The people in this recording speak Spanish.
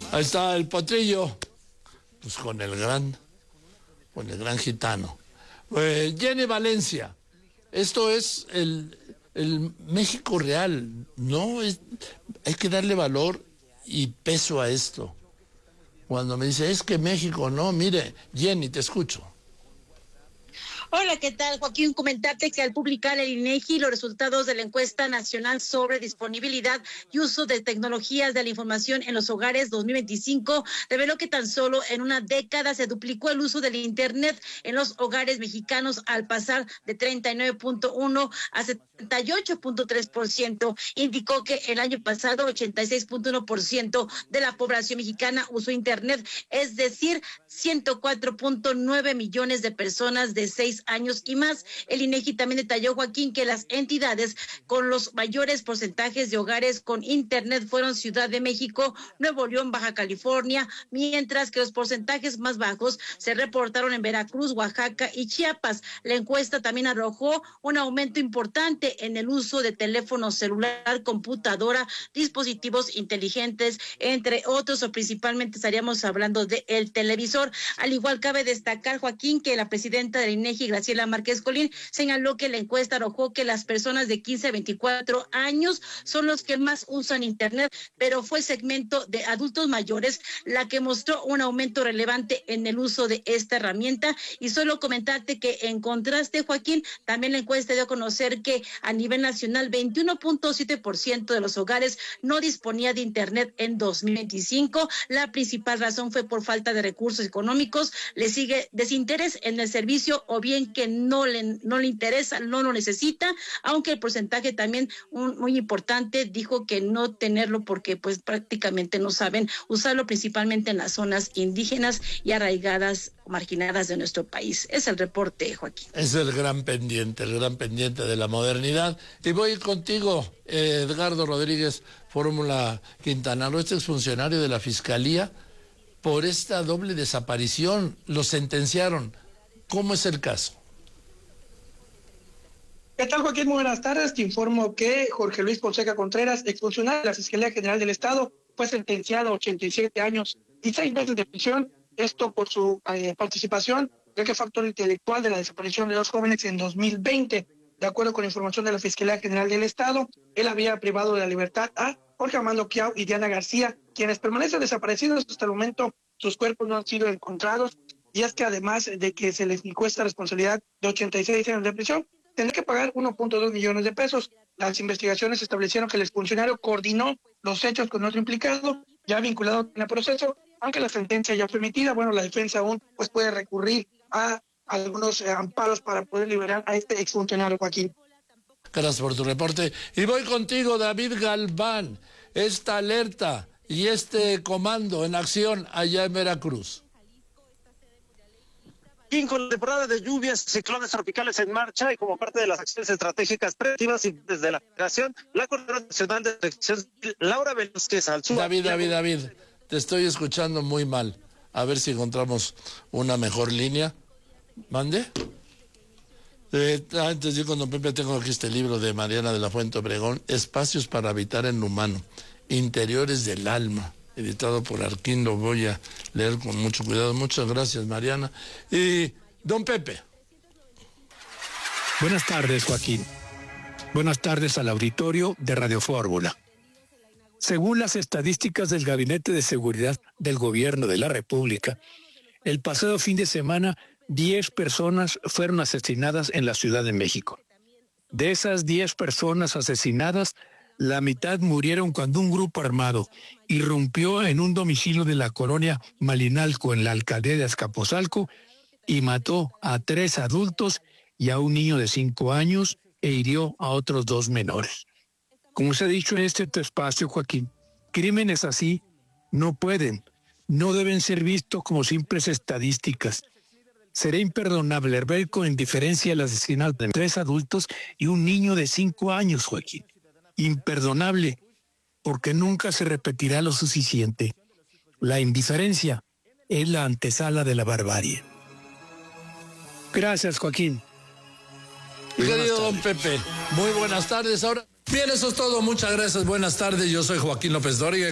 Ahí está el potrillo, pues con el gran gitano. Jenny Valencia, esto es el México real, ¿no? Hay que darle valor y peso a esto. Cuando me dice, es que México, no, mire, Jenny, te escucho. Hola, ¿qué tal, Joaquín? Comentarte que al publicar el INEGI los resultados de la encuesta nacional sobre disponibilidad y uso de tecnologías de la información en los hogares 2025, reveló que tan solo en una década se duplicó el uso del Internet en los hogares mexicanos al pasar de 39.1 a 78.3%. Indicó que el año pasado 86.1% de la población mexicana usó Internet, es decir, 104.9 millones de personas de 6 años y más. El INEGI también detalló, Joaquín, que las entidades con los mayores porcentajes de hogares con Internet fueron Ciudad de México, Nuevo León, Baja California, mientras que los porcentajes más bajos se reportaron en Veracruz, Oaxaca y Chiapas. La encuesta también arrojó un aumento importante en el uso de teléfono celular, computadora, dispositivos inteligentes, entre otros, o principalmente estaríamos hablando de el televisor. Al igual cabe destacar, Joaquín, que la presidenta del INEGI, Graciela Márquez Colín, señaló que la encuesta arrojó que las personas de 15 a 24 años son los que más usan Internet, pero fue el segmento de adultos mayores la que mostró un aumento relevante en el uso de esta herramienta. Y solo comentarte que en contraste, Joaquín, también la encuesta dio a conocer que a nivel nacional 21.7% de los hogares no disponía de Internet en 2025. La principal razón fue por falta de recursos económicos, le sigue desinterés en el servicio o bien que no le interesa, no lo necesita, aunque el porcentaje también muy importante dijo que no tenerlo porque pues prácticamente no saben usarlo, principalmente en las zonas indígenas y arraigadas, marginadas de nuestro país. Es el reporte, Joaquín. Es el gran pendiente de la modernidad. Y voy contigo, Edgardo Rodríguez, Fórmula Quintana Roo, este exfuncionario de la Fiscalía, por esta doble desaparición. Lo sentenciaron. ¿Cómo es el caso? ¿Qué tal, Joaquín? Muy buenas tardes. Te informo que Jorge Luis Fonseca Contreras, exfuncionario de la Fiscalía General del Estado, fue sentenciado a 87 años y 6 meses de prisión. Esto por su participación en el factor intelectual de la desaparición de 2 jóvenes en 2020. De acuerdo con información de la Fiscalía General del Estado, él había privado de la libertad a Jorge Armando Quiao y Diana García, quienes permanecen desaparecidos. Hasta el momento sus cuerpos no han sido encontrados. Y es que además de que se les encuesta responsabilidad de 86 años de prisión, tendrá que pagar 1.2 millones de pesos. Las investigaciones establecieron que el exfuncionario coordinó los hechos con otro implicado, ya vinculado en el proceso, aunque la sentencia ya fue emitida. Bueno, la defensa aún pues puede recurrir a algunos amparos para poder liberar a este exfuncionario, Joaquín. Gracias por tu reporte. Y voy contigo, David Galván. Esta alerta y este comando en acción allá en Veracruz. Y con la temporada de lluvias, ciclones tropicales en marcha y como parte de las acciones estratégicas preventivas y desde la Federación, la Coordinadora Nacional de Protección Civil, Laura Velázquez Alzúa. David, te estoy escuchando muy mal. A ver si encontramos una mejor línea. ¿Mande? Antes de ir con don Pepe, tengo aquí este libro de Mariana de la Fuente Obregón, Espacios para habitar en lo humano, Interiores del alma, editado por Arquín. Lo voy a leer con mucho cuidado. Muchas gracias, Mariana. Y don Pepe. Buenas tardes, Joaquín. Buenas tardes al auditorio de Radio Fórmula. Según las estadísticas del Gabinete de Seguridad del Gobierno de la República, el pasado fin de semana 10 personas fueron asesinadas en la Ciudad de México. De esas 10 personas asesinadas, la mitad murieron cuando un grupo armado irrumpió en un domicilio de la colonia Malinalco en la alcaldía de Azcapotzalco y mató a 3 adultos y a un niño de 5 años e hirió a otros 2 menores. Como se ha dicho en este espacio, Joaquín, crímenes así no deben ser vistos como simples estadísticas. Será imperdonable ver con indiferencia el asesinato de 3 adultos y un niño de 5 años, Joaquín. Imperdonable, porque nunca se repetirá lo suficiente. La indiferencia es la antesala de la barbarie. Gracias, Joaquín. Querido don Pepe, muy buenas tardes. Ahora, bien, eso es todo. Muchas gracias. Buenas tardes. Yo soy Joaquín López Dóriga.